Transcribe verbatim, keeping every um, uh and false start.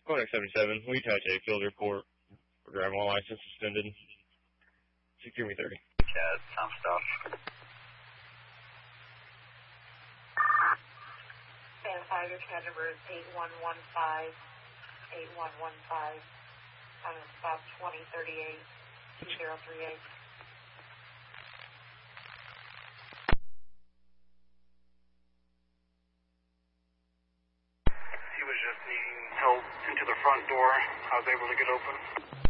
Koenig seventy-seven, we attach a field report for driving while license suspended. Secure me thirty. Cat, Tom Stuff. Stand five, your cat number is eight one one five, eight one one five, on stop twenty thirty-eight, two zero three eight. He was just needing help into the front door. I was able to get open.